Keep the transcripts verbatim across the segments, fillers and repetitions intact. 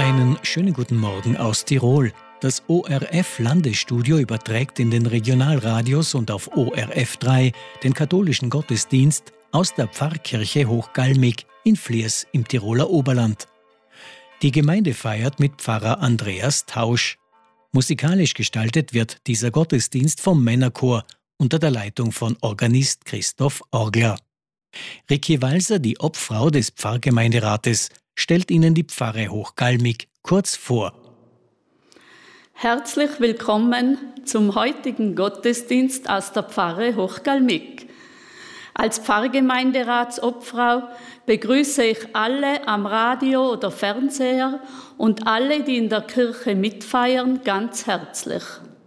Einen schönen guten Morgen aus Tirol. Das O R F-Landesstudio überträgt in den Regionalradios und auf O R F drei den katholischen Gottesdienst aus der Pfarrkirche Hochgalmig in Fliers im Tiroler Oberland. Die Gemeinde feiert mit Pfarrer Andreas Tausch. Musikalisch gestaltet wird dieser Gottesdienst vom Männerchor unter der Leitung von Organist Christoph Orgler. Ricky Walser, die Obfrau des Pfarrgemeinderates, stellt Ihnen die Pfarre Hochgalmig kurz vor. Herzlich willkommen zum heutigen Gottesdienst aus der Pfarre Hochgalmig. Als Pfarrgemeinderatsobfrau begrüße ich alle am Radio oder Fernseher und alle, die in der Kirche mitfeiern, ganz herzlich.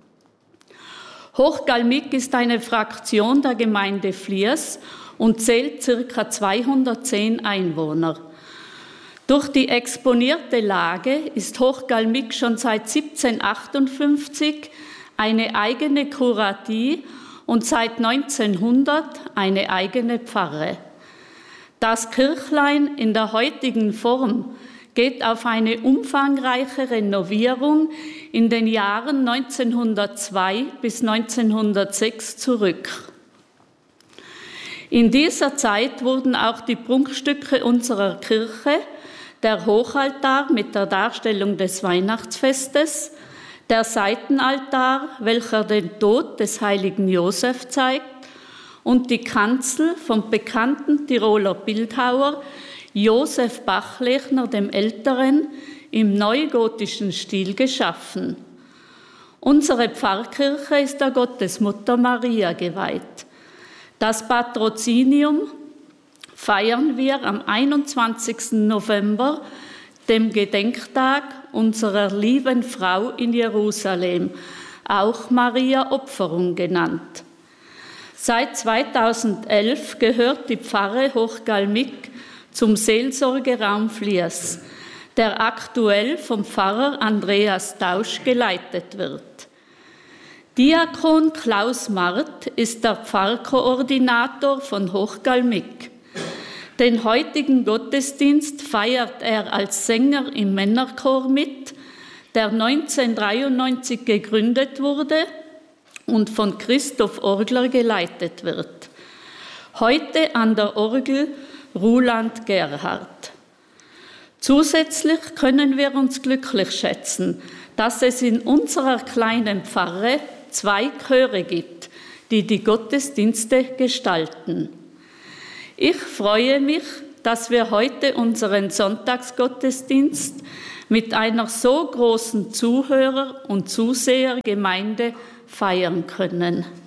Hochgalmig ist eine Fraktion der Gemeinde Fliers und zählt ca. zweihundertzehn Einwohner. Durch die exponierte Lage ist Hochgalmig schon seit siebzehnhundertachtundfünfzig eine eigene Kuratie und seit neunzehnhundert eine eigene Pfarre. Das Kirchlein in der heutigen Form geht auf eine umfangreiche Renovierung in den Jahren neunzehnhundertzwei bis neunzehnhundertsechs zurück. In dieser Zeit wurden auch die Prunkstücke unserer Kirche, der Hochaltar mit der Darstellung des Weihnachtsfestes, der Seitenaltar, welcher den Tod des heiligen Josef zeigt, und die Kanzel vom bekannten Tiroler Bildhauer Josef Bachlechner dem Älteren im neugotischen Stil geschaffen. Unsere Pfarrkirche ist der Gottesmutter Maria geweiht. Das Patrozinium feiern wir am einundzwanzigsten November, dem Gedenktag unserer lieben Frau in Jerusalem, auch Maria Opferung genannt. Seit zweitausendelf gehört die Pfarre Hochgalmig zum Seelsorgeraum Fliers, der aktuell vom Pfarrer Andreas Tausch geleitet wird. Diakon Klaus Mart ist der Pfarrkoordinator von Hochgalmig. Den heutigen Gottesdienst feiert er als Sänger im Männerchor mit, der neunzehnhundertdreiundneunzig gegründet wurde und von Christoph Orgler geleitet wird. Heute an der Orgel Roland Gerhard. Zusätzlich können wir uns glücklich schätzen, dass es in unserer kleinen Pfarre zwei Chöre gibt, die die Gottesdienste gestalten. Ich freue mich, dass wir heute unseren Sonntagsgottesdienst mit einer so großen Zuhörer- und Zusehergemeinde feiern können.